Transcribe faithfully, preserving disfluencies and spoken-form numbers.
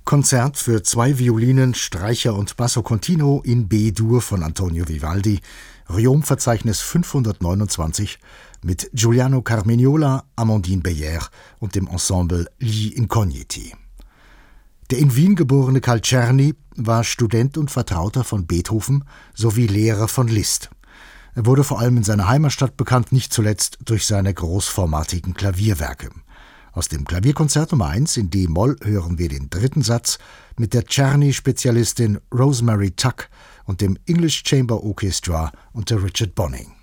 Konzert für zwei Violinen, Streicher und Basso Continuo in B-Dur von Antonio Vivaldi, Riom-Verzeichnis fünfhundertneunundzwanzig, mit Giuliano Carmignola, Amandine Beyer und dem Ensemble Gli Incogniti. Der in Wien geborene Carl Czerny war Student und Vertrauter von Beethoven sowie Lehrer von Liszt. Er wurde vor allem in seiner Heimatstadt bekannt, nicht zuletzt durch seine großformatigen Klavierwerke. Aus dem Klavierkonzert Nummer eins in D-Moll hören wir den dritten Satz mit der Czerny-Spezialistin Rosemary Tuck und dem English Chamber Orchestra unter Richard Bonning.